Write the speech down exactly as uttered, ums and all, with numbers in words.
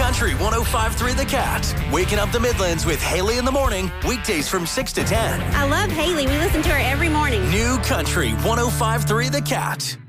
Country one oh five point three The Cat. Waking up the Midlands with Haley in the morning. Weekdays from six to ten. I love Haley. We listen to her every morning. New Country one oh five point three The Cat.